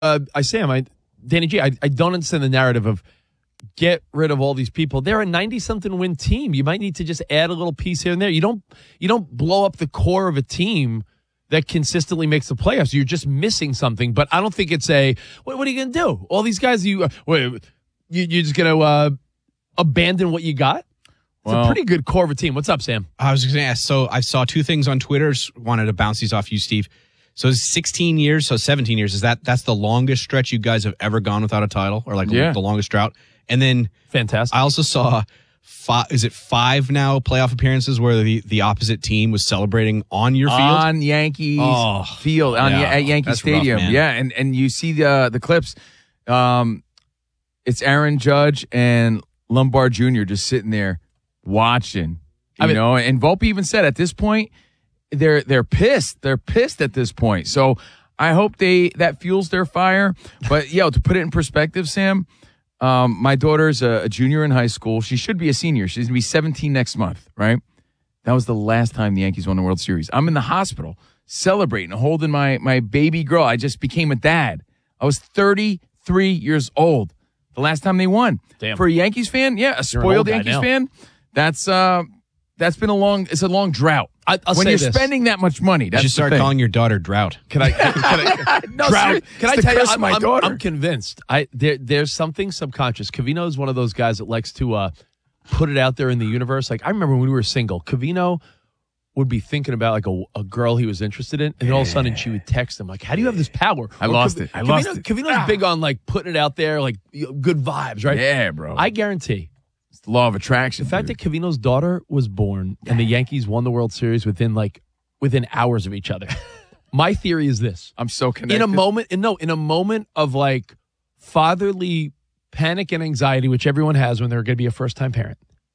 Danny G, I don't understand the narrative of get rid of all these people. They're a 90-something win team. You might need to just add a little piece here and there. You don't blow up the core of a team that consistently makes the playoffs. You're just missing something. But I don't think it's what are you going to do? All these guys, you're just going to abandon what you got? It's a pretty good core of a team. What's up, Sam? I was going to ask, so I saw two things on Twitter. Wanted to bounce these off you, Steve. So it's 16 years, so 17 years. That's the longest stretch you guys have ever gone without a title, or the longest drought? And then fantastic. I also saw five now playoff appearances where the opposite team was celebrating on your field? On Yankees field, at Yankee Stadium. Rough, yeah, and you see the clips. It's Aaron Judge and Lombard Jr. just sitting there watching, and Volpe even said at this point, they're pissed. They're pissed at this point. So I hope that fuels their fire. But to put it in perspective, Sam, my daughter's a junior in high school. She should be a senior. She's gonna be 17 next month, right? That was the last time the Yankees won the World Series. I'm in the hospital celebrating, holding my baby girl. I just became a dad. I was 33 years old the last time they won. Damn. For a Yankees fan, a spoiled Yankees fan, that's been a long drought. I'll when say you're this. spending that much money, that's you should start calling your daughter Drought. Can I no, drought? Can I tell you? my daughter. I'm convinced. There's something subconscious. Covino is one of those guys that likes to put it out there in the universe. Like I remember when we were single, Covino would be thinking about like a girl he was interested in, and then all of a sudden she would text him like, "How do you have this power?" I lost it. Covino's big on like putting it out there, like good vibes, right? Yeah, bro. I guarantee. It's the law of attraction. The fact that Covino's daughter was born and the Yankees won the World Series within hours of each other. My theory is this. I'm so connected. In a moment of like fatherly panic and anxiety, which everyone has when they're going to be a first-time parent,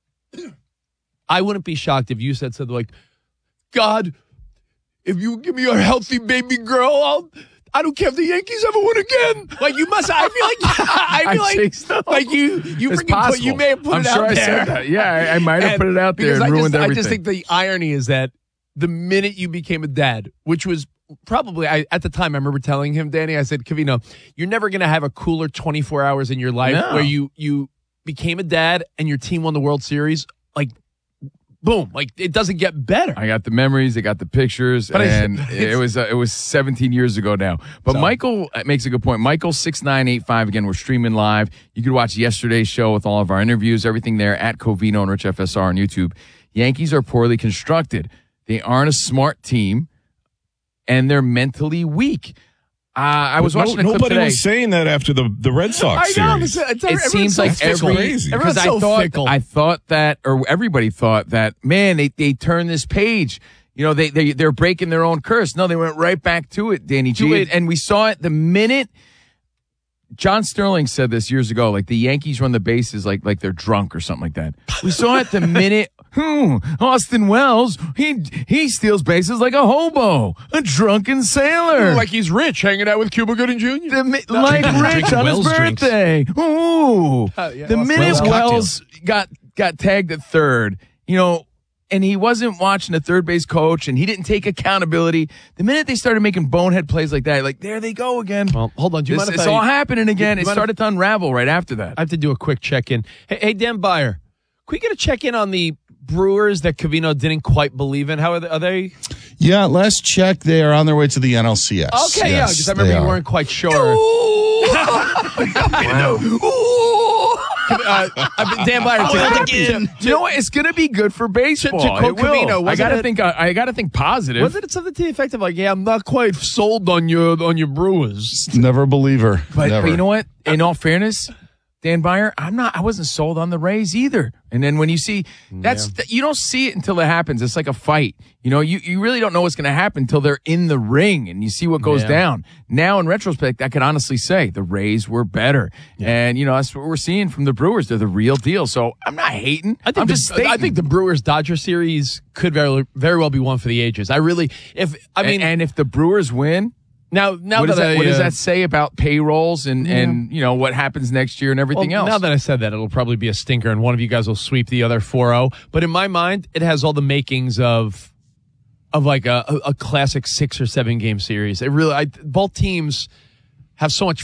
I wouldn't be shocked if you said something like, God, if you give me a healthy baby girl, I don't care if the Yankees ever win again. Like you must. I feel like so. Like you may have put I'm it sure out I there. said that. Yeah, I might have put it out there and ruined everything. I just think the irony is that the minute you became a dad, which was probably at the time, I remember telling him, Danny, I said, Covino, you're never going to have a cooler 24 hours in your life where you became a dad and your team won the World Series. Like, boom! Like it doesn't get better. I got the memories, I got the pictures, and it was 17 years ago now. But Michael makes a good point. Michael 6985 again. We're streaming live. You could watch yesterday's show with all of our interviews, everything there at Covino and Rich FSR on YouTube. Yankees are poorly constructed. They aren't a smart team, and they're mentally weak. I was watching a clip nobody today. was saying that after the Red Sox series. It seems like crazy. Because I thought that, or everybody thought that, man, they turned this page. They're breaking their own curse. No, they went right back to it, Danny G. And we saw it the minute. John Sterling said this years ago, like the Yankees run the bases like they're drunk or something like that. We saw it the minute Austin Wells, he steals bases like a hobo, a drunken sailor. Like he's rich, hanging out with Cuba Gooding Jr. Like Rich on his birthday. Ooh. The minute Wells got tagged at third, and he wasn't watching the third base coach, and he didn't take accountability. The minute they started making bonehead plays like that, like, there they go again. Well, hold on. Do you mind if it's all happening again. It started to unravel right after that. I have to do a quick check-in. Hey, Dan Byer, can we get a check-in on the Brewers that Covino didn't quite believe in? How are they? Yeah, last check, they are on their way to the NLCS. Okay, yes, because I remember you weren't quite sure. Dan Byer, you know what? It's going to be good for baseball. To quote Covino, I got to think positive. Wasn't it something to the effect of like, I'm not quite sold on your Brewers? Never a believer. But Never. you know what? In all fairness, Dan Byer, I wasn't sold on the Rays either. And then when you see you don't see it until it happens. It's like a fight. You really don't know what's going to happen until they're in the ring and you see what goes down. Now, in retrospect, I could honestly say the Rays were better. Yeah. And, that's what we're seeing from the Brewers. They're the real deal. So I'm not hating. I think the Brewers-Dodger series could very, very well be one for the ages. And if the Brewers win, Now what does that say about payrolls and what happens next year and everything else? Now that I said that, it'll probably be a stinker, and one of you guys will sweep the other 4-0. But in my mind, it has all the makings of like a classic 6 or 7 game series. Both teams have so much